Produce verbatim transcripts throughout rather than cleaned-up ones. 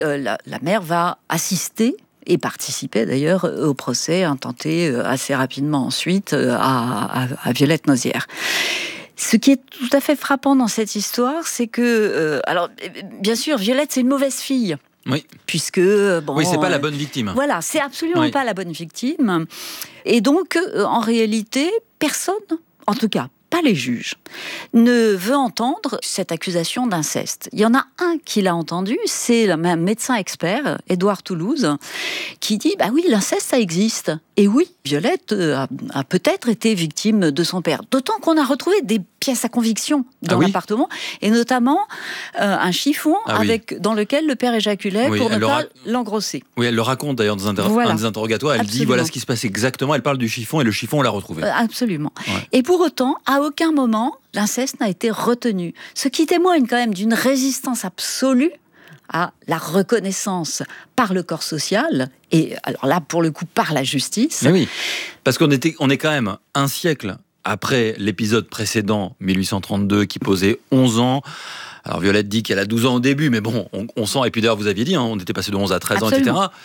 euh, la, la mère va assister et participer d'ailleurs au procès intenté assez rapidement ensuite à, à, à Violette Nozière. Ce qui est tout à fait frappant dans cette histoire, c'est que, euh, alors bien sûr, Violette c'est une mauvaise fille. Oui. Puisque bon, oui, c'est pas la bonne victime. Voilà, c'est absolument oui. pas la bonne victime. Et donc, euh, en réalité, personne, en tout cas pas les juges, ne veut entendre cette accusation d'inceste. Il y en a un qui l'a entendu, c'est le même médecin expert, Édouard Toulouse, qui dit bah oui, l'inceste ça existe. Et oui, Violette a, a peut-être été victime de son père. D'autant qu'on a retrouvé des pièces à conviction dans ah oui l'appartement, et notamment euh, un chiffon ah avec, oui. dans lequel le père éjaculait oui, pour ne pas ra... l'engrosser. Oui, elle le raconte d'ailleurs dans un, inter... voilà. un des interrogatoires. Elle Absolument. dit voilà ce qui se passe exactement. Elle parle du chiffon et le chiffon, on l'a retrouvé. Euh, absolument. Ouais. Et pour autant, à aucun moment, l'inceste n'a été retenu. Ce qui témoigne quand même d'une résistance absolue à la reconnaissance par le corps social, et alors là, pour le coup, par la justice. Mais oui, parce qu'on était, on est quand même un siècle après l'épisode précédent, mille huit cent trente-deux, qui posait onze ans. Alors Violette dit qu'elle a douze ans au début, mais bon, on, on sent, et puis d'ailleurs vous aviez dit, hein, on était passé de onze à treize Absolument. Ans, et cetera.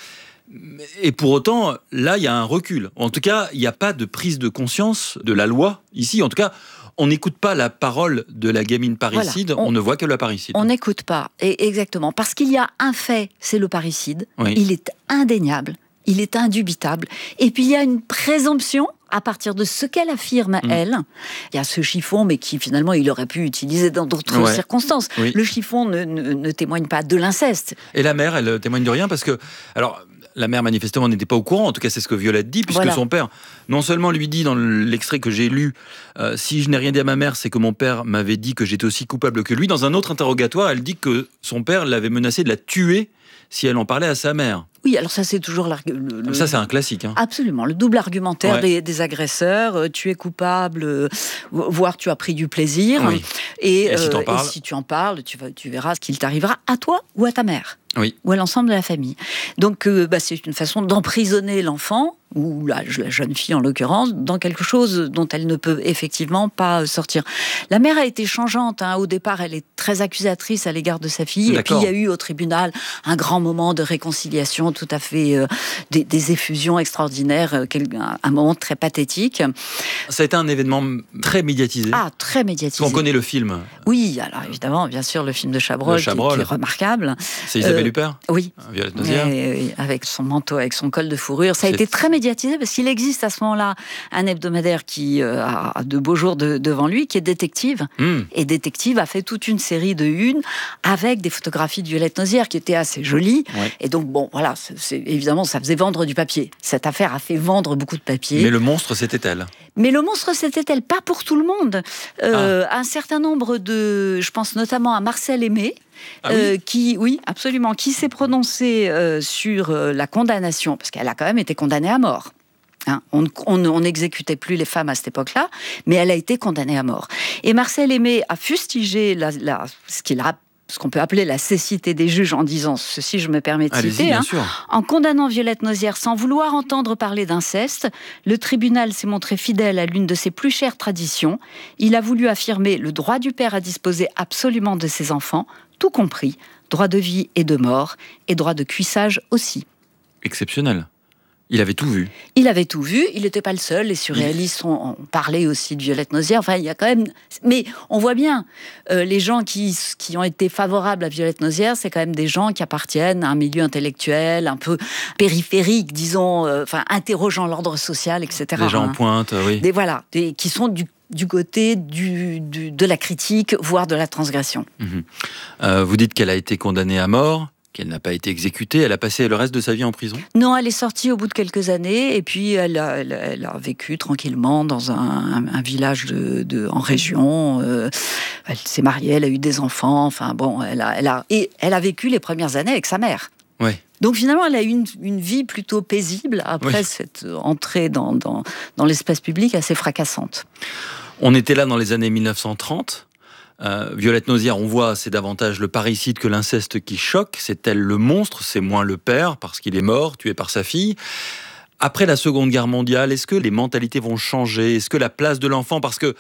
Et pour autant, là, il y a un recul. En tout cas, il n'y a pas de prise de conscience de la loi ici. En tout cas, on n'écoute pas la parole de la gamine parricide, voilà. on, on ne voit que le parricide. On n'écoute pas, et exactement. Parce qu'il y a un fait, c'est le parricide. Oui. Il est indéniable, il est indubitable. Et puis il y a une présomption, à partir de ce qu'elle affirme, mmh. elle. Il y a ce chiffon, mais qui finalement, il aurait pu utiliser dans d'autres ouais. circonstances. Oui. Le chiffon ne, ne, ne témoigne pas de l'inceste. Et la mère, elle témoigne de rien, parce que... alors, la mère, manifestement, n'était pas au courant. En tout cas, c'est ce que Violette dit, puisque voilà. son père, non seulement lui dit, dans l'extrait que j'ai lu, euh, si je n'ai rien dit à ma mère, c'est que mon père m'avait dit que j'étais aussi coupable que lui. Dans un autre interrogatoire, elle dit que son père l'avait menacé de la tuer si elle en parlait à sa mère. Oui, alors ça, c'est toujours... Le, le, ça, c'est un classique. Hein. Absolument. Le double argumentaire ouais. des, des agresseurs. Euh, tu es coupable, euh, voire tu as pris du plaisir. Oui. Et, et, si, euh, et si tu en parles, tu, vas, tu verras ce qu'il t'arrivera à toi ou à ta mère. Oui. Ou à l'ensemble de la famille. Donc, euh, bah, c'est une façon d'emprisonner l'enfant, ou la, la jeune fille en l'occurrence, dans quelque chose dont elle ne peut effectivement pas sortir. La mère a été changeante. Hein. Au départ, elle est très accusatrice à l'égard de sa fille. D'accord. Et puis, il y a eu au tribunal un grand moment de réconciliation, tout à fait... Euh, des, des effusions extraordinaires, euh, un, un moment très pathétique. Ça a été un événement très médiatisé. Ah, très médiatisé. On connaît le film. Oui, alors évidemment, bien sûr, le film de Chabrol, Chabrol. Qui, qui est remarquable. C'est Isabelle euh, Huppert. Oui. Violette Nozière. Et, avec son manteau, avec son col de fourrure. Ça a C'est... été très médiatisé parce qu'il existe à ce moment-là un hebdomadaire qui euh, a de beaux jours de, devant lui, qui est Détective. Mm. Et Détective a fait toute une série de unes avec des photographies de Violette Nozière qui étaient assez jolies. Ouais. Et donc, bon, voilà, c'est, c'est, évidemment, ça faisait vendre du papier. Cette affaire a fait vendre beaucoup de papier. Mais le monstre, c'était elle. Mais le monstre, c'était elle, pas pour tout le monde. Euh, ah. Un certain nombre de... Je pense notamment à Marcel Aimé, Ah oui. euh, qui, oui, absolument, qui s'est prononcé euh, sur euh, la condamnation, parce qu'elle a quand même été condamnée à mort. Hein, on n'exécutait plus les femmes à cette époque-là, mais elle a été condamnée à mort. Et Marcel Aimé a fustigé la, la, ce qu'il a ce qu'on peut appeler la cécité des juges en disant ceci, je me permets de Allez-y, citer, bien hein, sûr. en condamnant Violette Nozière sans vouloir entendre parler d'inceste, le tribunal s'est montré fidèle à l'une de ses plus chères traditions. Il a voulu affirmer le droit du père à disposer absolument de ses enfants, tout compris, droit de vie et de mort, et droit de cuissage aussi. Exceptionnel. Il avait tout vu. Il avait tout vu, il n'était pas le seul, les surréalistes ont, ont parlé aussi de Violette Nozière, enfin il y a quand même... Mais on voit bien, euh, les gens qui, qui ont été favorables à Violette Nozière, c'est quand même des gens qui appartiennent à un milieu intellectuel, un peu périphérique, disons, euh, enfin interrogeant l'ordre social, et cetera. Des gens hein. en pointe, oui. Des, voilà, des, qui sont du du côté du, du, de la critique, voire de la transgression. Mmh. Euh, vous dites qu'elle a été condamnée à mort, qu'elle n'a pas été exécutée. Elle a passé le reste de sa vie en prison ? Non, elle est sortie au bout de quelques années et puis elle a, elle a, elle a vécu tranquillement dans un, un, un village de, de, en région. Euh, elle s'est mariée, elle a eu des enfants. Enfin bon, elle a, elle a, et elle a vécu les premières années avec sa mère. Ouais. Donc finalement, elle a eu une, une vie plutôt paisible après oui. cette entrée dans, dans, dans l'espace public assez fracassante. On était là dans les années mille neuf cent trente. Euh, Violette Nozière, on voit, c'est davantage le parricide que l'inceste qui choque. C'est elle le monstre, c'est moins le père, parce qu'il est mort, tué par sa fille. Après la Seconde Guerre mondiale, est-ce que les mentalités vont changer ? Est-ce que la place de l'enfant, parce que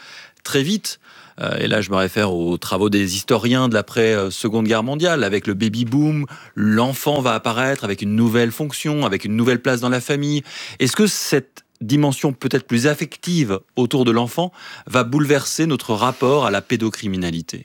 très vite. Euh, et là, je me réfère aux travaux des historiens de l'après-Seconde Guerre mondiale. Avec le baby-boom, l'enfant va apparaître avec une nouvelle fonction, avec une nouvelle place dans la famille. Est-ce que cette dimension peut-être plus affective autour de l'enfant va bouleverser notre rapport à la pédocriminalité ?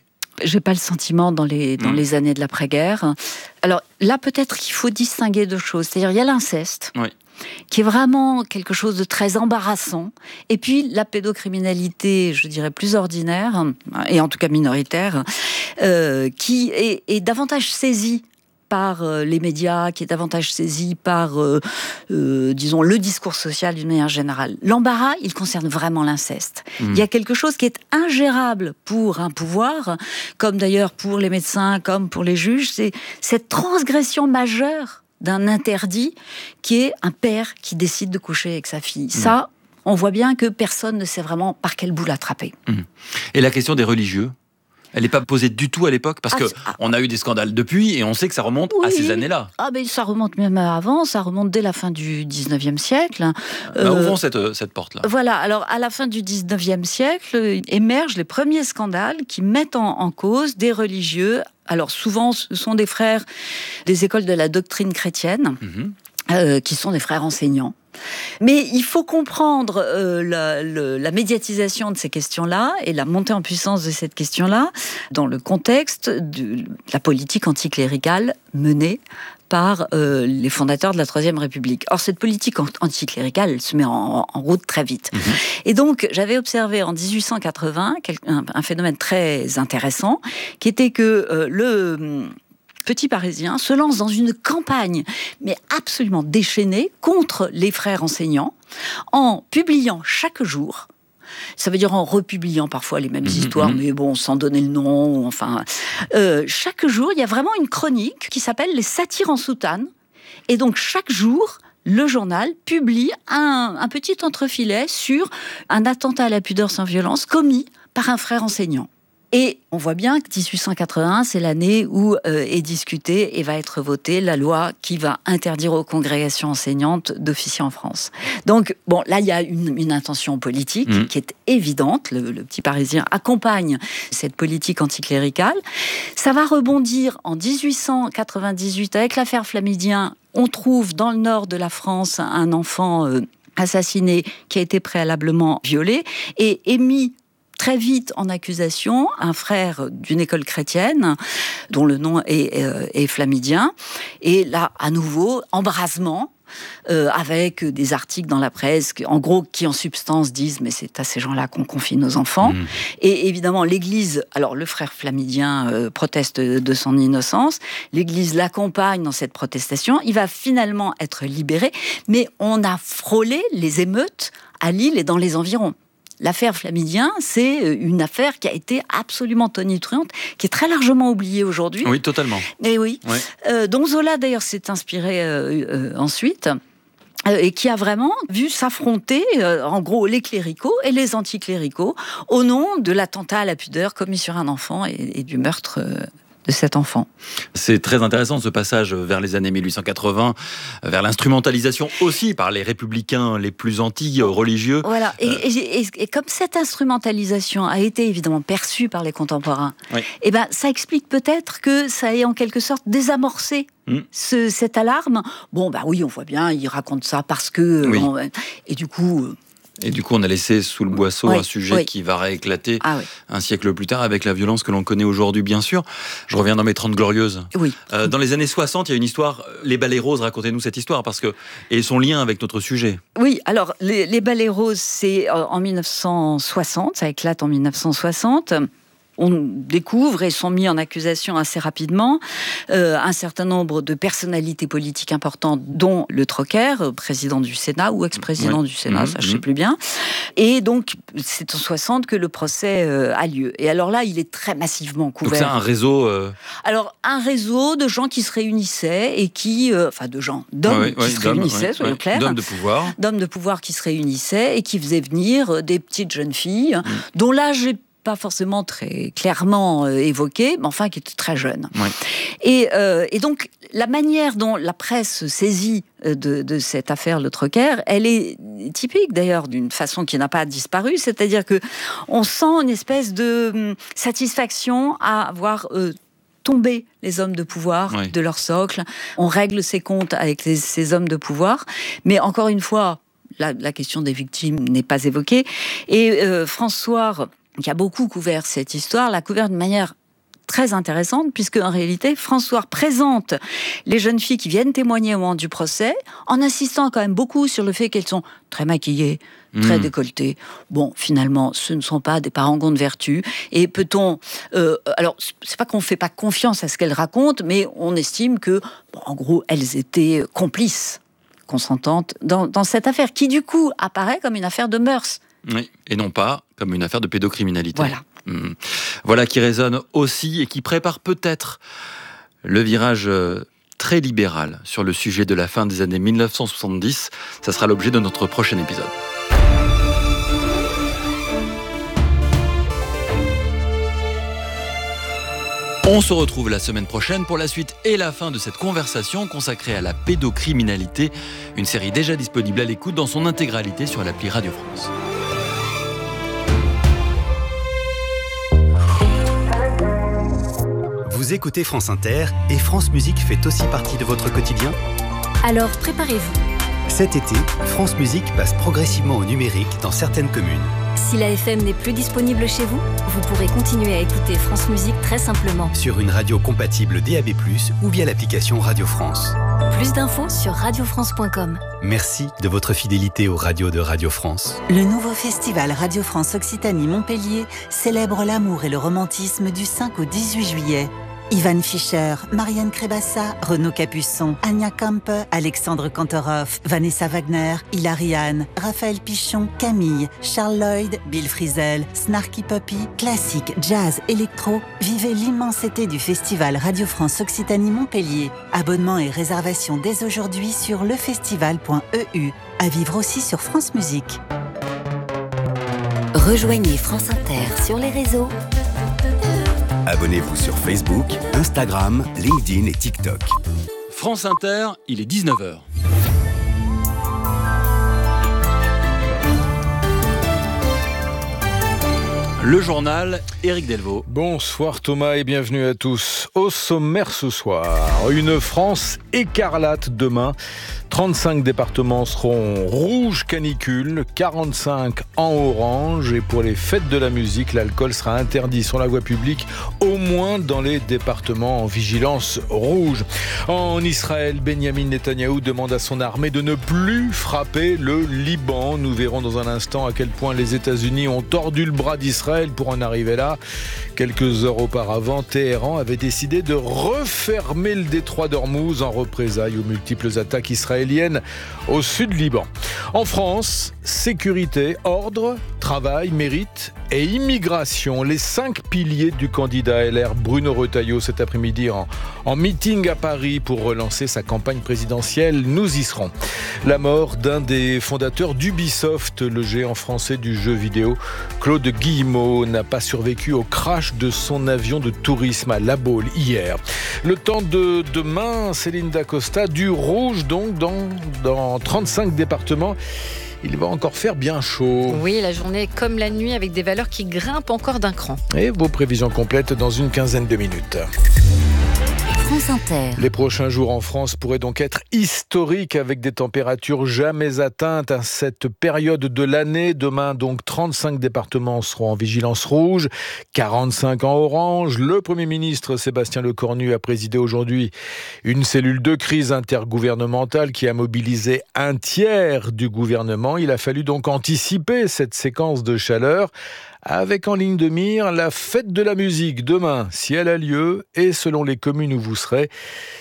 J'ai pas le sentiment dans les, dans mmh. les années de l'après-guerre. Alors là, peut-être qu'il faut distinguer deux choses. C'est-à-dire, il y a l'inceste, oui. qui est vraiment quelque chose de très embarrassant. Et puis, la pédocriminalité, je dirais, plus ordinaire, et en tout cas minoritaire, euh, qui est, est davantage saisie par euh, les médias, qui est davantage saisi par, euh, euh, disons, le discours social d'une manière générale. L'embarras, il concerne vraiment l'inceste. Mmh. Il y a quelque chose qui est ingérable pour un pouvoir, comme d'ailleurs pour les médecins, comme pour les juges, c'est cette transgression majeure d'un interdit qui est un père qui décide de coucher avec sa fille. Mmh. Ça, on voit bien que personne ne sait vraiment par quel bout l'attraper. Mmh. Et la question des religieux ? Elle n'est pas posée du tout à l'époque, parce qu'on ah, ah, a eu des scandales depuis, et on sait que ça remonte oui. à ces années-là. Ah, mais ça remonte même avant, ça remonte dès la fin du dix-neuvième siècle. Euh, bah, ouvrons cette, cette porte-là. Voilà, alors à la fin du dix-neuvième siècle, émergent les premiers scandales qui mettent en, en cause des religieux. Alors souvent, ce sont des frères des écoles de la doctrine chrétienne, mm-hmm. euh, qui sont des frères enseignants. Mais il faut comprendre euh, la, le, la médiatisation de ces questions-là et la montée en puissance de cette question-là dans le contexte de la politique anticléricale menée par euh, les fondateurs de la Troisième République. Or, cette politique anticléricale, elle se met en, en route très vite. Mmh. Et donc, j'avais observé en dix-huit cent quatre-vingts un, un phénomène très intéressant, qui était que euh, le... Petit Parisien se lance dans une campagne, mais absolument déchaînée, contre les frères enseignants, en publiant chaque jour, ça veut dire en republiant parfois les mêmes mmh, histoires, mmh. mais bon, sans donner le nom, enfin... Euh, chaque jour, il y a vraiment une chronique qui s'appelle « Les satires en soutane ». Et donc, chaque jour, le journal publie un, un petit entrefilet sur un attentat à la pudeur sans violence commis par un frère enseignant. Et on voit bien que dix-huit cent quatre-vingt-un, c'est l'année où euh, est discutée et va être votée la loi qui va interdire aux congrégations enseignantes d'officier en France. Donc, bon, là, il y a une, une intention politique mmh. qui est évidente. Le, le Petit Parisien accompagne cette politique anticléricale. Ça va rebondir en dix-huit cent quatre-vingt-dix-huit avec l'affaire Flamidien. On trouve dans le nord de la France un enfant euh, assassiné qui a été préalablement violé et est mis très vite en accusation un frère d'une école chrétienne dont le nom est, euh, est Flamidien. Et là, à nouveau, embrasement euh, avec des articles dans la presse, en gros, qui en substance disent « mais c'est à ces gens-là qu'on confie nos enfants mmh. ». Et évidemment, l'Église, alors le frère Flamidien euh, proteste de son innocence, l'Église l'accompagne dans cette protestation, il va finalement être libéré, mais on a frôlé les émeutes à Lille et dans les environs. L'affaire Flamidien, c'est une affaire qui a été absolument tonitruante, qui est très largement oubliée aujourd'hui. Oui, totalement. Et oui. oui. Euh, dont Zola, d'ailleurs, s'est inspiré euh, euh, ensuite, euh, et qui a vraiment vu s'affronter, euh, en gros, les cléricaux et les anticléricaux, au nom de l'attentat à la pudeur commis sur un enfant et, et du meurtre euh, de cet enfant. C'est très intéressant ce passage vers les années mille huit cent quatre-vingts, vers l'instrumentalisation aussi par les républicains les plus anti-religieux. Voilà, et, et, et, et comme cette instrumentalisation a été évidemment perçue par les contemporains, oui. et ben, ça explique peut-être que ça ait en quelque sorte désamorcé mmh. ce, cette alarme. Bon, bah oui, on voit bien, il raconte ça parce que... Oui. On, et du coup... Et du coup, on a laissé sous le boisseau oui, un sujet oui. qui va rééclater ah, oui. un siècle plus tard avec la violence que l'on connaît aujourd'hui, bien sûr. Je reviens dans mes Trente Glorieuses. Oui. Euh, dans les années soixante, il y a une histoire, les Balais Roses, racontez-nous cette histoire, parce que, et son lien avec notre sujet. Oui, alors, les, les Balais Roses, c'est en mille neuf cent soixante, ça éclate en mille neuf cent soixante. On découvre et sont mis en accusation assez rapidement euh, un certain nombre de personnalités politiques importantes, dont le Trocker, président du Sénat ou ex-président oui. du Sénat, mmh, ça je ne sais plus bien. Et donc, c'est en soixante que le procès euh, a lieu. Et alors là, il est très massivement couvert. Donc c'est un réseau... Euh... Alors, un réseau de gens qui se réunissaient et qui... Euh, enfin, de gens, d'hommes oui, qui oui, se réunissaient, oui, soyons oui, clairs. D'hommes de pouvoir. D'hommes de pouvoir qui se réunissaient et qui faisaient venir des petites jeunes filles, mmh. dont l'âge est pas forcément très clairement euh, évoqué, mais enfin qui était très jeune. Ouais. Et, euh, et donc, la manière dont la presse se saisit de, de cette affaire Le Troquer, elle est typique d'ailleurs d'une façon qui n'a pas disparu, c'est-à-dire que on sent une espèce de hum, satisfaction à voir euh, tomber les hommes de pouvoir Oui. de leur socle. On règle ses comptes avec les, ces hommes de pouvoir, mais encore une fois, la, la question des victimes n'est pas évoquée. Et euh, François, qui a beaucoup couvert cette histoire, l'a couvert de manière très intéressante, puisque en réalité, François présente les jeunes filles qui viennent témoigner au moment du procès, en insistant quand même beaucoup sur le fait qu'elles sont très maquillées, très mmh. décolletées. Bon, finalement, ce ne sont pas des parangons de vertu. Et peut-on... Euh, alors, c'est pas qu'on ne fait pas confiance à ce qu'elles racontent, mais on estime que, bon, en gros, elles étaient complices, consentantes, dans, dans cette affaire, qui du coup apparaît comme une affaire de mœurs. Oui, et non pas comme une affaire de pédocriminalité. Voilà. Mmh. Voilà qui résonne aussi et qui prépare peut-être le virage très libéral sur le sujet de la fin des années mille neuf cent soixante-dix. Ça sera l'objet de notre prochain épisode. On se retrouve la semaine prochaine pour la suite et la fin de cette conversation consacrée à la pédocriminalité, une série déjà disponible à l'écoute dans son intégralité sur l'appli Radio France. Vous écoutez France Inter et France Musique fait aussi partie de votre quotidien ? Alors préparez-vous. Cet été, France Musique passe progressivement au numérique dans certaines communes. Si la F M n'est plus disponible chez vous, vous pourrez continuer à écouter France Musique très simplement. Sur une radio compatible D A B plus, ou via l'application Radio France. Plus d'infos sur radio france point com. Merci de votre fidélité aux radios de Radio France. Le nouveau festival Radio France Occitanie-Montpellier célèbre l'amour et le romantisme du cinq au dix-huit juillet. Ivan Fischer, Marianne Crébassa, Renaud Capuçon, Anya Kampe, Alexandre Kantorov, Vanessa Wagner, Hilary Hahn, Raphaël Pichon, Camille, Charles Lloyd, Bill Frisell, Snarky Puppy, classique, jazz, électro. Vivez l'immense été du festival Radio France Occitanie-Montpellier. Abonnement et réservation dès aujourd'hui sur lefestival point e u. À vivre aussi sur France Musique. Rejoignez France Inter sur les réseaux. Abonnez-vous sur Facebook, Instagram, LinkedIn et TikTok. France Inter, il est dix-neuf heures. Le journal, Éric Delvaux. Bonsoir Thomas et bienvenue à tous. Au sommaire ce soir, une France écarlate demain. trente-cinq départements seront rouge canicule, quarante-cinq en orange. Et pour les fêtes de la musique, l'alcool sera interdit sur la voie publique, au moins dans les départements en vigilance rouge. En Israël, Benyamin Netanyahou demande à son armée de ne plus frapper le Liban. Nous verrons dans un instant à quel point les États-Unis ont tordu le bras d'Israël pour en arriver là. Quelques heures auparavant, Téhéran avait décidé de refermer le détroit d'Ormuz en représailles aux multiples attaques israéliennes au sud Liban. En France, sécurité, ordre, travail, mérite et immigration, les cinq piliers du candidat L R Bruno Retailleau cet après-midi en, en meeting à Paris pour relancer sa campagne présidentielle. Nous y serons. La mort d'un des fondateurs d'Ubisoft, le géant français du jeu vidéo, Claude Guillemot, n'a pas survécu au crash de son avion de tourisme à La Baule hier. Le temps de demain, Céline Dacosta, du rouge donc dans, dans trente-cinq départements. Il va encore faire bien chaud. Oui, la journée comme la nuit avec des valeurs qui grimpent encore d'un cran. Et vos prévisions complètes dans une quinzaine de minutes. France Inter. Les prochains jours en France pourraient donc être historiques avec des températures jamais atteintes à cette période de l'année. Demain, donc, trente-cinq départements seront en vigilance rouge, quarante-cinq en orange. Le Premier ministre Sébastien Lecornu a présidé aujourd'hui une cellule de crise intergouvernementale qui a mobilisé un tiers du gouvernement. Il a fallu donc anticiper cette séquence de chaleur avec en ligne de mire la fête de la musique demain, si elle a lieu, et selon les communes où vous serez,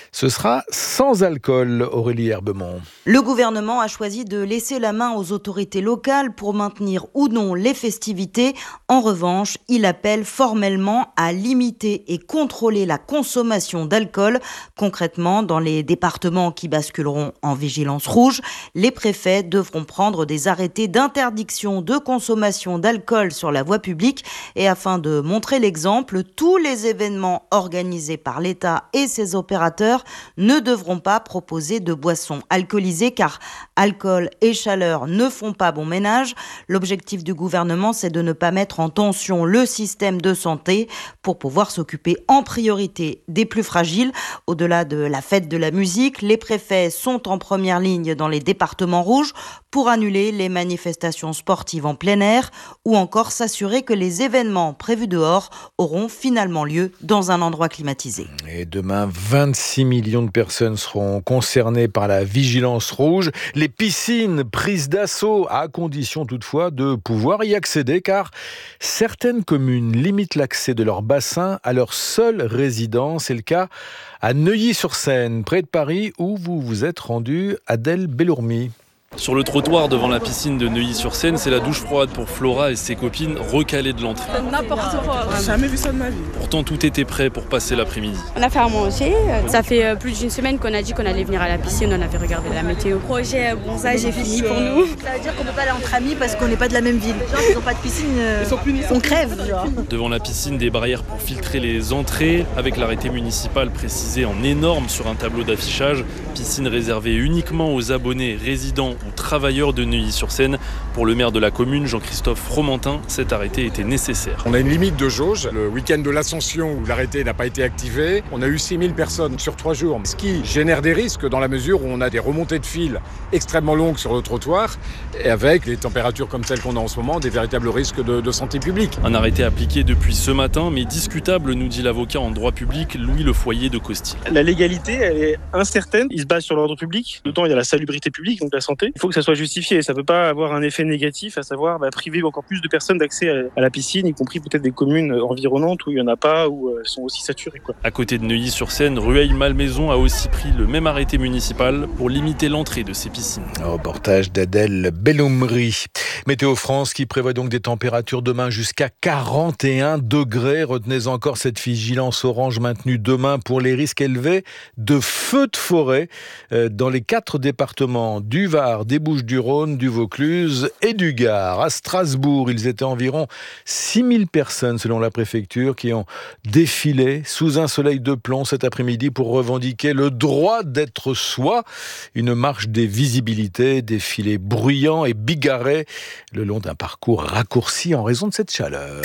Ce sera sans alcool, Aurélie Herbemont. Le gouvernement a choisi de laisser la main aux autorités locales pour maintenir ou non les festivités. En revanche, il appelle formellement à limiter et contrôler la consommation d'alcool. Concrètement, dans les départements qui basculeront en vigilance rouge, les préfets devront prendre des arrêtés d'interdiction de consommation d'alcool sur la voie publique. Et afin de montrer l'exemple, tous les événements organisés par l'État et ses opérateurs ne devront pas proposer de boissons alcoolisées car alcool et chaleur ne font pas bon ménage. L'objectif du gouvernement, c'est de ne pas mettre en tension le système de santé pour pouvoir s'occuper en priorité des plus fragiles. Au-delà de la fête de la musique, les préfets sont en première ligne dans les départements rouges pour annuler les manifestations sportives en plein air ou encore s'assurer que les événements prévus dehors auront finalement lieu dans un endroit climatisé. Et demain, vingt-six millions de personnes seront concernées par la vigilance rouge. Les piscines prises d'assaut, à condition toutefois de pouvoir y accéder, car certaines communes limitent l'accès de leur bassin à leur seule résidence. C'est le cas à Neuilly-sur-Seine, près de Paris, où vous vous êtes rendu, Adèle Bellourmi. Sur le trottoir devant la piscine de Neuilly-sur-Seine, c'est la douche froide pour Flora et ses copines recalées de l'entrée. N'importe quoi, j'ai jamais vu ça de ma vie. Pourtant, tout était prêt pour passer l'après-midi. On a fait à manger. Ça fait plus d'une semaine qu'on a dit qu'on allait venir à la piscine. On avait regardé la météo. Le projet bronzage est fini pour nous. Ça veut dire qu'on ne peut pas aller entre amis parce qu'on n'est pas de la même ville. Genre, ils n'ont pas de piscine, euh, on crève. Genre. Devant la piscine, des barrières pour filtrer les entrées, avec l'arrêté municipal précisé en énorme sur un tableau d'affichage. Piscine réservée uniquement aux abonnés, résidents ou travailleurs de Neuilly-sur-Seine. Pour le maire de la commune, Jean-Christophe Fromentin, cet arrêté était nécessaire. On a une limite de jauge. Le week-end de l'Ascension où l'arrêté n'a pas été activé, on a eu six mille personnes sur trois jours. Ce qui génère des risques dans la mesure où on a des remontées de fil extrêmement longues sur le trottoir et avec les températures comme celles qu'on a en ce moment, des véritables risques de, de santé publique. Un arrêté appliqué depuis ce matin, mais discutable, nous dit l'avocat en droit public Louis Lefoyer de Costy. La légalité, elle est incertaine. Il se base sur l'ordre public. D'autant il y a la salubrité publique, donc la santé. Il faut que ça soit justifié. Ça ne peut pas avoir un effet négatif, à savoir bah, priver encore plus de personnes d'accès à, à la piscine, y compris peut-être des communes environnantes où il n'y en a pas, où elles sont aussi saturées, quoi. À côté de Neuilly-sur-Seine, Rueil-Malmaison a aussi pris le même arrêté municipal pour limiter l'entrée de ces piscines. Un reportage d'Adèle Belloumri. Météo France qui prévoit donc des températures demain jusqu'à quarante et un degrés. Retenez encore cette vigilance orange maintenue demain pour les risques élevés de feux de forêt dans les quatre départements du Var, des Bouches-du-Rhône, du Vaucluse et du Gard. À Strasbourg, ils étaient environ six mille personnes selon la préfecture qui ont défilé sous un soleil de plomb cet après-midi pour revendiquer le droit d'être soi. Une marche des visibilités, défilé bruyant et bigarré le long d'un parcours raccourci en raison de cette chaleur.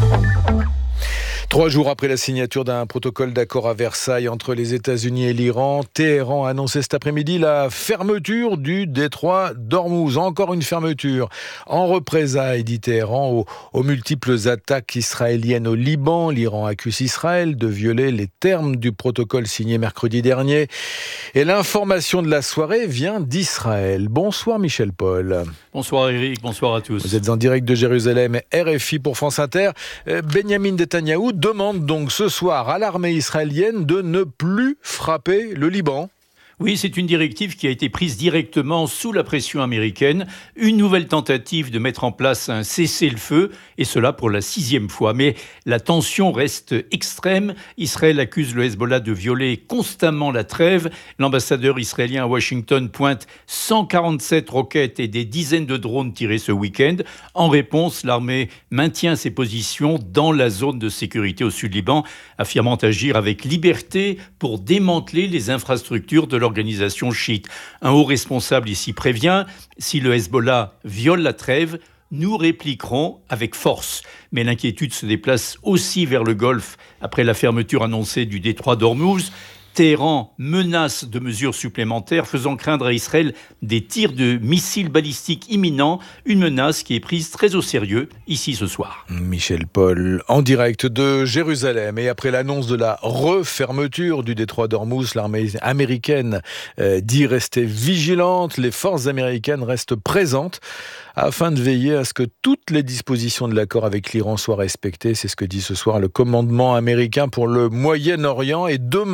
Trois jours après la signature d'un protocole d'accord à Versailles entre les États-Unis et l'Iran, Téhéran a annoncé cet après-midi la fermeture du détroit d'Ormuz. Encore une fermeture en représailles, dit Téhéran, aux, aux multiples attaques israéliennes au Liban. L'Iran accuse Israël de violer les termes du protocole signé mercredi dernier. Et l'information de la soirée vient d'Israël. Bonsoir Michel Paul. Bonsoir Eric, bonsoir à tous. Vous êtes en direct de Jérusalem, R F I pour France Inter. Benjamin Netanyahou demande donc ce soir à l'armée israélienne de ne plus frapper le Liban. Oui, c'est une directive qui a été prise directement sous la pression américaine. Une nouvelle tentative de mettre en place un cessez-le-feu, et cela pour la sixième fois. Mais la tension reste extrême. Israël accuse le Hezbollah de violer constamment la trêve. L'ambassadeur israélien à Washington pointe cent quarante-sept roquettes et des dizaines de drones tirés ce week-end. En réponse, l'armée maintient ses positions dans la zone de sécurité au sud-Liban, affirmant agir avec liberté pour démanteler les infrastructures de l'organisation chiite. Un haut responsable ici prévient, si le Hezbollah viole la trêve, nous répliquerons avec force. Mais l'inquiétude se déplace aussi vers le Golfe après la fermeture annoncée du détroit d'Ormuz. Téhéran menace de mesures supplémentaires, faisant craindre à Israël des tirs de missiles balistiques imminents, une menace qui est prise très au sérieux ici ce soir. Michel Paul, en direct de Jérusalem. Et après l'annonce de la refermeture du détroit d'Ormuz, l'armée américaine euh, dit rester vigilante. Les forces américaines restent présentes afin de veiller à ce que toutes les dispositions de l'accord avec l'Iran soient respectées. C'est ce que dit ce soir le commandement américain pour le Moyen-Orient. Et demain, en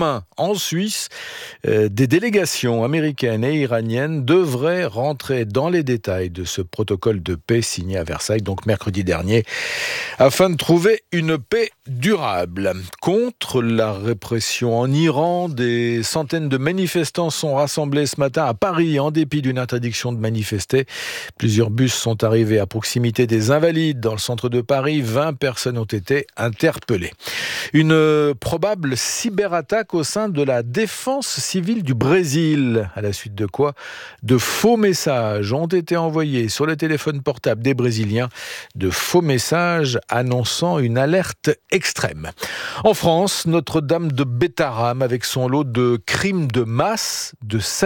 En Suisse, euh, des délégations américaines et iraniennes devraient rentrer dans les détails de ce protocole de paix signé à Versailles, donc mercredi dernier, afin de trouver une paix durable. Contre la répression en Iran, des centaines de manifestants sont rassemblés ce matin à Paris en dépit d'une interdiction de manifester. Plusieurs bus sont arrivés à proximité des Invalides dans le centre de Paris. vingt personnes ont été interpellées. Une probable cyberattaque au sein de la défense civile du Brésil, à la suite de quoi de faux messages ont été envoyés sur les téléphones portables des Brésiliens, de faux messages annonçant une alerte extrême. En France, Notre-Dame de Bétarame avec son lot de crimes de masse, de